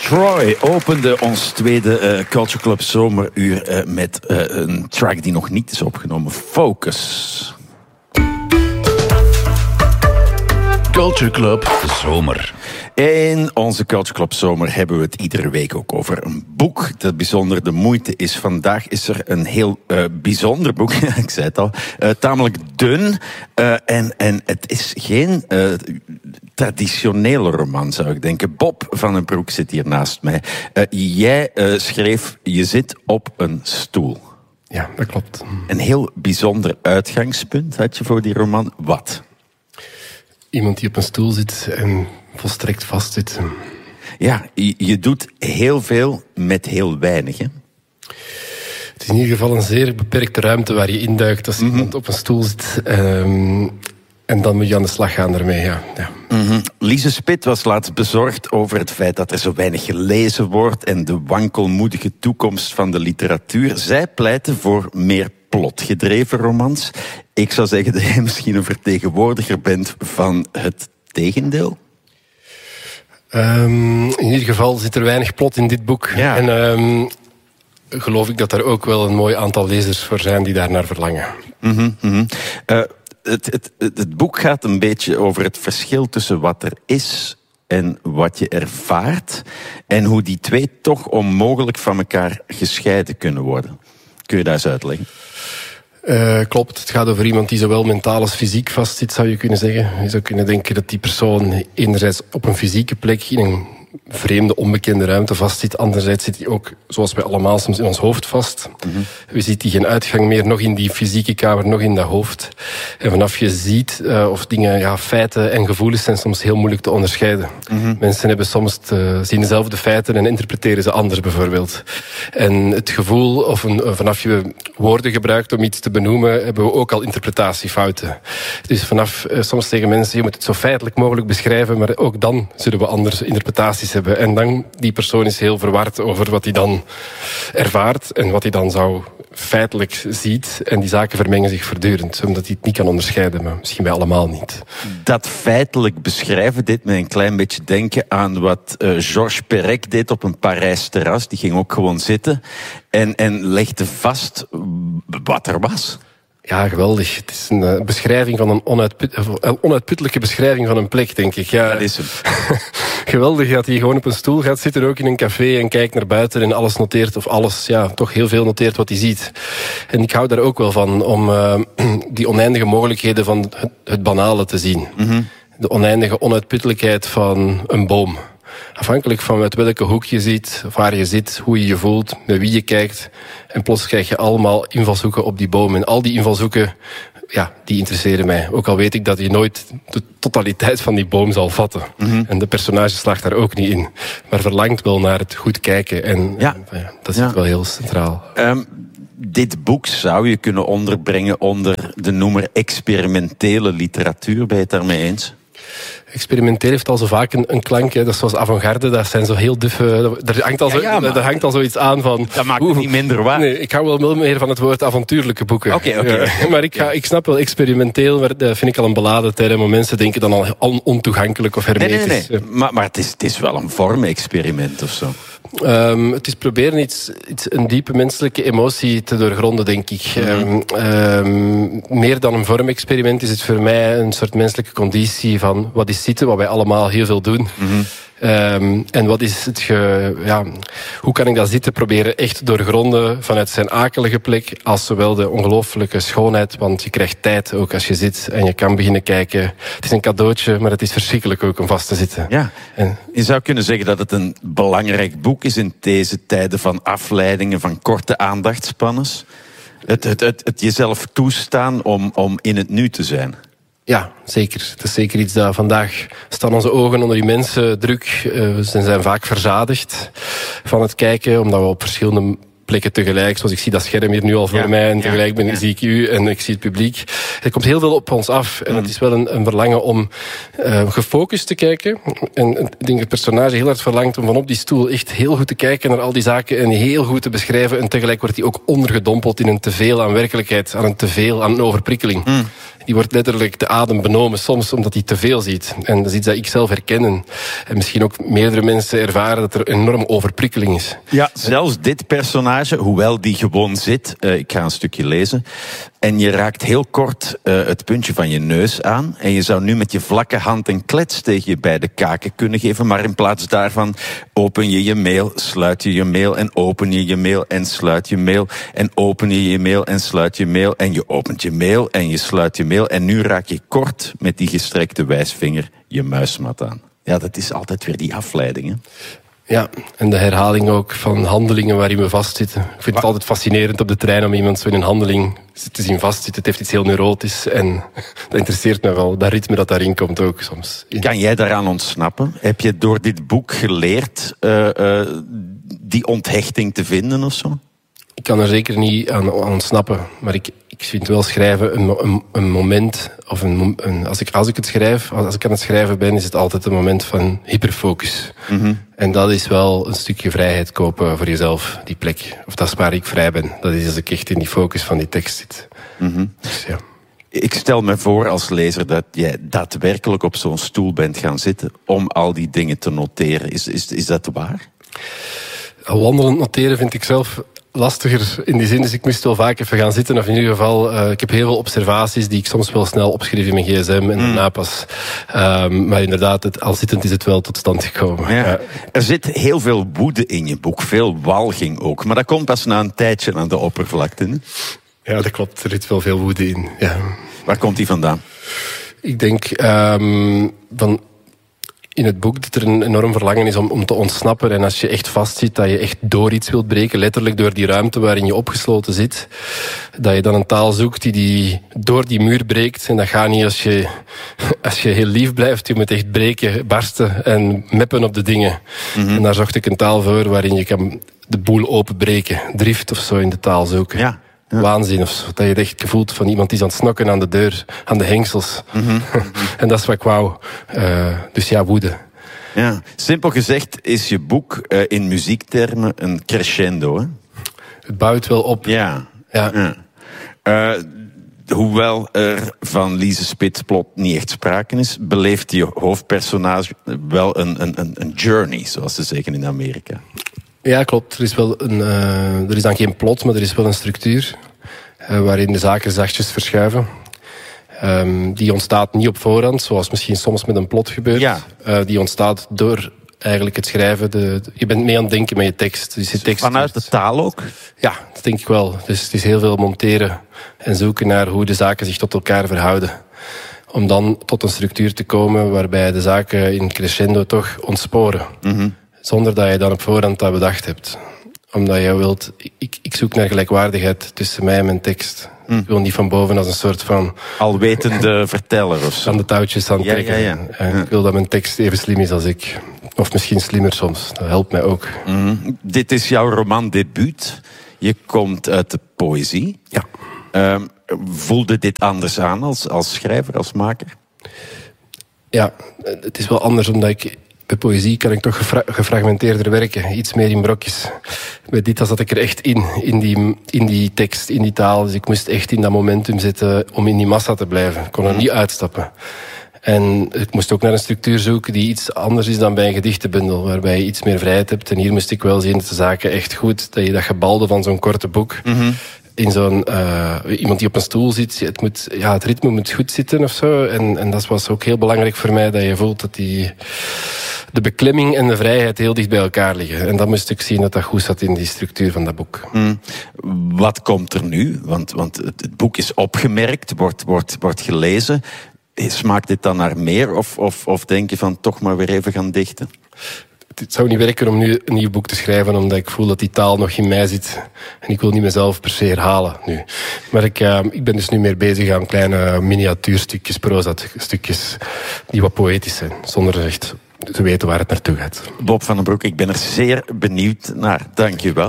Troy opende ons tweede Culture Club zomeruur met een track die nog niet is opgenomen. Focus. Culture Club Zomer. In onze Culture Club Zomer hebben we het iedere week ook over een boek dat bijzonder de moeite is. Vandaag is er een heel bijzonder boek, ik zei het al, tamelijk dun. En het is geen traditionele roman, zou ik denken. Bob van den Broek zit hier naast mij. Jij schreef Je zit op een stoel. Ja, dat klopt. Een heel bijzonder uitgangspunt had je voor die roman. Wat? Iemand die op een stoel zit en volstrekt vast zit. Ja, je doet heel veel met heel weinig, hè? Het is in ieder geval een zeer beperkte ruimte waar je induikt als iemand op een stoel zit. En dan moet je aan de slag gaan daarmee, ja. Lise Spit was laatst bezorgd over het feit dat er zo weinig gelezen wordt en de wankelmoedige toekomst van de literatuur. Zij pleitte voor meer plotgedreven romans. Ik zou zeggen dat jij misschien een vertegenwoordiger bent van het tegendeel. In ieder geval zit er weinig plot in dit boek. Ja. En geloof ik dat er ook wel een mooi aantal lezers voor zijn die daarnaar verlangen. Het boek gaat een beetje over het verschil tussen wat er is en wat je ervaart. En hoe die twee toch onmogelijk van elkaar gescheiden kunnen worden. Kun je dat eens uitleggen? Klopt, het gaat over iemand die zowel mentaal als fysiek vastzit, zou je kunnen zeggen. Je zou kunnen denken dat die persoon enerzijds op een fysieke plek in een vreemde, onbekende ruimte vastzit. Anderzijds zit hij ook, zoals wij allemaal, soms in ons hoofd vast. We zien die geen uitgang meer, nog in die fysieke kamer, nog in dat hoofd. En vanaf je ziet of dingen, feiten en gevoelens zijn soms heel moeilijk te onderscheiden. Mensen hebben soms zien dezelfde feiten en interpreteren ze anders, bijvoorbeeld. En het gevoel, of vanaf je woorden gebruikt om iets te benoemen, hebben we ook al interpretatiefouten. Dus vanaf, soms zeggen mensen, je moet het zo feitelijk mogelijk beschrijven, maar ook dan zullen we andere interpretaties hebben. En dan, die persoon is heel verward over wat hij dan ervaart en wat hij dan zou feitelijk ziet. En die zaken vermengen zich voortdurend, omdat hij het niet kan onderscheiden, maar misschien wij allemaal niet. Dat feitelijk beschrijven deed me een klein beetje denken aan wat Georges Perec deed op een Parijs terras. Die ging ook gewoon zitten en legde vast wat er was. Ja, geweldig. Het is een beschrijving van een onuitputtelijke beschrijving van een plek, denk ik. Ja, dat is hem. Geweldig dat hij gewoon op een stoel gaat zitten, ook in een café, en kijkt naar buiten en alles noteert, of alles, toch heel veel noteert wat hij ziet. En ik hou daar ook wel van, om die oneindige mogelijkheden van het banale te zien. De oneindige onuitputtelijkheid van een boom. Afhankelijk van uit welke hoek je ziet, of waar je zit, hoe je je voelt, met wie je kijkt. En plots krijg je allemaal invalshoeken op die boom. En al die invalshoeken, die interesseren mij. Ook al weet ik dat je nooit de totaliteit van die boom zal vatten. En de personage slaagt daar ook niet in. Maar verlangt wel naar het goed kijken. En dat zit wel heel centraal. Dit boek zou je kunnen onderbrengen onder de noemer experimentele literatuur. Ben je het daarmee eens? Experimenteel heeft al zo vaak een klank. Hè. Dat is zoals avant-garde, dat zijn zo heel duffe. Er hangt al zoiets aan van. Dat maakt het niet minder waar. Nee, ik hou wel meer van het woord avontuurlijke boeken. Oké. Maar ik snap wel experimenteel, maar dat vind ik al een beladen term. Maar mensen denken dan al ontoegankelijk of hermetisch. Nee. Maar het is wel een vorm-experiment of zo. Het is proberen een diepe menselijke emotie te doorgronden, denk ik. Meer dan een vormexperiment is het voor mij een soort menselijke conditie van wat is zitten, wat wij allemaal heel veel doen. En wat is hoe kan ik dat zitten proberen echt doorgronden vanuit zijn akelige plek, als zowel de ongelooflijke schoonheid, want je krijgt tijd ook als je zit en je kan beginnen kijken. Het is een cadeautje, maar het is verschrikkelijk ook om vast te zitten. Ja. Je zou kunnen zeggen dat het een belangrijk boek is in deze tijden van afleidingen, van korte aandachtspannes. Het jezelf toestaan om in het nu te zijn. Ja, zeker. Het is zeker iets dat vandaag staan onze ogen onder immense druk. Ze zijn vaak verzadigd van het kijken, omdat we op verschillende plekken tegelijk. Zoals ik zie dat scherm hier nu al voor mij en tegelijk zie ik u en ik zie het publiek. Er komt heel veel op ons af en het is wel een verlangen om gefocust te kijken. En ik denk dat het personage heel hard verlangt om van op die stoel echt heel goed te kijken naar al die zaken en heel goed te beschrijven. En tegelijk wordt hij ook ondergedompeld in een teveel aan werkelijkheid, aan een teveel, aan een overprikkeling. Die wordt letterlijk de adem benomen soms omdat hij te veel ziet. En dat is iets dat ik zelf herken. En misschien ook meerdere mensen ervaren dat er enorm overprikkeling is. Ja, zelfs dit personage, hoewel die gewoon zit, ik ga een stukje lezen, en je raakt heel kort het puntje van je neus aan en je zou nu met je vlakke hand een klets tegen je beide kaken kunnen geven, maar in plaats daarvan open je je mail, sluit je je mail en open je je mail en sluit je mail en open je je mail en sluit je mail en je opent je mail en je sluit je mail en nu raak je kort met die gestrekte wijsvinger je muismat aan. Ja, dat is altijd weer die afleiding, hè? Ja, en de herhaling ook van handelingen waarin we vastzitten. Ik vind het altijd fascinerend op de trein om iemand zo in een handeling te zien vastzitten. Het heeft iets heel neurotisch en dat interesseert me wel. Dat ritme dat daarin komt ook soms. Kan jij daaraan ontsnappen? Heb je door dit boek geleerd die onthechting te vinden of zo? Ik kan er zeker niet aan ontsnappen, maar ik vind wel schrijven een moment, of als ik aan het schrijven ben, is het altijd een moment van hyperfocus. En dat is wel een stukje vrijheid kopen voor jezelf, die plek. Of dat is waar ik vrij ben. Dat is als ik echt in die focus van die tekst zit. Dus ja. Ik stel me voor als lezer dat jij daadwerkelijk op zo'n stoel bent gaan zitten om al die dingen te noteren. Is dat waar? Wandelend noteren vind ik zelf lastiger in die zin, dus ik moest wel vaak even gaan zitten. Of in ieder geval, ik heb heel veel observaties die ik soms wel snel opschrijf in mijn gsm en daarna pas. Maar inderdaad, al zittend is het wel tot stand gekomen. Ja. Er zit heel veel woede in je boek, veel walging ook. Maar dat komt pas na een tijdje aan de oppervlakte. Hè? Ja, dat klopt. Er zit wel veel woede in. Ja. Waar komt die vandaan? Ik denk in het boek dat er een enorm verlangen is om te ontsnappen. En als je echt vastzit, dat je echt door iets wilt breken, letterlijk door die ruimte waarin je opgesloten zit, dat je dan een taal zoekt die door die muur breekt. En dat gaat niet als je heel lief blijft. Je moet echt breken, barsten en meppen op de dingen. En daar zocht ik een taal voor waarin je kan de boel openbreken. Drift of zo in de taal zoeken. Ja. Waanzin of zo. Dat je echt gevoelt van iemand die is aan het snokken aan de deur, aan de hengsels. En dat is wat ik wou. Dus ja, woede. Ja. Simpel gezegd is je boek in muziektermen een crescendo, hè? Het bouwt wel op. Ja. Hoewel er van Lise Spitz plot niet echt sprake is, beleeft je hoofdpersonage wel een journey, zoals ze zeggen in Amerika. Ja, klopt. Er is dan geen plot, maar er is wel een structuur waarin de zaken zachtjes verschuiven. Die ontstaat niet op voorhand, zoals misschien soms met een plot gebeurt. Ja. Die ontstaat door eigenlijk het schrijven. Je bent mee aan het denken met je tekst. Dus je tekst vanuit de taal ook? Ja, dat denk ik wel. Dus het is heel veel monteren en zoeken naar hoe de zaken zich tot elkaar verhouden. Om dan tot een structuur te komen waarbij de zaken in crescendo toch ontsporen. Zonder dat je dan op voorhand dat bedacht hebt. Omdat je wilt... Ik zoek naar gelijkwaardigheid tussen mij en mijn tekst. Ik wil niet van boven als een soort van... alwetende verteller of zo. Aan de touwtjes aan trekken. Ja. Ik wil dat mijn tekst even slim is als ik. Of misschien slimmer soms. Dat helpt mij ook. Dit is jouw romandebuut. Je komt uit de poëzie. Ja. Voelde dit anders aan als schrijver, als maker? Ja, het is wel anders omdat ik... Bij poëzie kan ik toch gefragmenteerder werken. Iets meer in brokjes. Bij dit zat ik er echt in die tekst, in die taal. Dus ik moest echt in dat momentum zitten om in die massa te blijven. Ik kon er niet uitstappen. En ik moest ook naar een structuur zoeken die iets anders is dan bij een gedichtenbundel, waarbij je iets meer vrijheid hebt. En hier moest ik wel zien dat de zaken echt goed, dat je dat gebalde van zo'n korte boek... in zo'n iemand die op een stoel zit, het ritme moet goed zitten of zo. En dat was ook heel belangrijk voor mij, dat je voelt dat de beklemming en de vrijheid heel dicht bij elkaar liggen. En dat moest ik zien dat goed zat in die structuur van dat boek. Wat komt er nu? Want het boek is opgemerkt, wordt gelezen. Smaakt dit dan naar meer? Of denk je van toch maar weer even gaan dichten? Het zou niet werken om nu een nieuw boek te schrijven, omdat ik voel dat die taal nog in mij zit. En ik wil niet mezelf per se herhalen nu. Maar ik ben dus nu meer bezig aan kleine miniatuurstukjes, proza-stukjes, die wat poëtisch zijn, zonder echt te weten waar het naartoe gaat. Bob van den Broek, ik ben er zeer benieuwd naar. Dank je wel.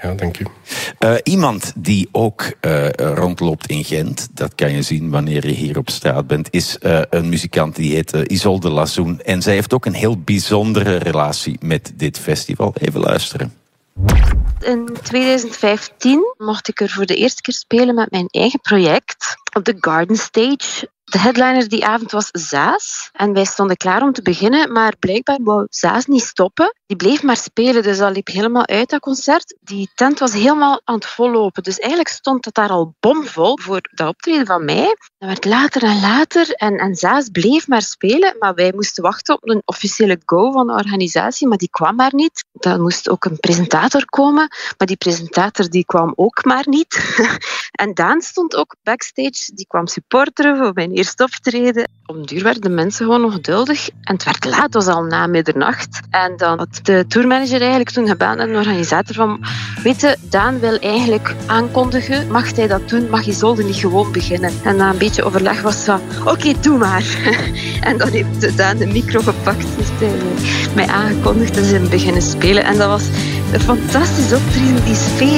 Ja, dank u. Iemand die ook rondloopt in Gent, dat kan je zien wanneer je hier op straat bent, is een muzikant die heet Isolde Lazoen. En zij heeft ook een heel bijzondere relatie met dit festival. Even luisteren. In 2015 mocht ik er voor de eerste keer spelen met mijn eigen project op de Garden Stage. De headliner die avond was Zaas. En wij stonden klaar om te beginnen, maar blijkbaar wou Zaas niet stoppen. Die bleef maar spelen, dus dat liep helemaal uit, dat concert. Die tent was helemaal aan het vollopen. Dus eigenlijk stond het daar al bomvol voor dat optreden van mij. Dat werd later en later en Zaas bleef maar spelen. Maar wij moesten wachten op een officiële go van de organisatie, maar die kwam maar niet. Dan moest ook een presentator komen, maar die presentator die kwam ook maar niet. En Daan stond ook backstage, die kwam supporteren voor mijn eerste optreden. Om de duur werden de mensen gewoon ongeduldig. En het werd laat, het was al na middernacht. En dan had de tourmanager eigenlijk toen gebeld aan de organisator van... Weet je, Daan wil eigenlijk aankondigen. Mag hij dat doen? Mag Isolde niet gewoon beginnen? En na een beetje overleg was het van... Oké, doe maar. En dan heeft Daan de micro gepakt. Heeft hij mij aangekondigd en ze beginnen spelen. En dat was een fantastisch optreden. Die sfeer